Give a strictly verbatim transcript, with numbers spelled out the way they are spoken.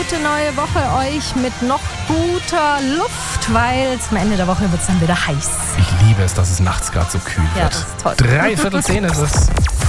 gute neue Woche euch mit noch guter Luft, weil zum Ende der Woche wird es dann wieder heiß. Ich liebe es, dass es nachts gerade so kühl Ja, wird. das ist toll. Dreiviertel zehn ist es.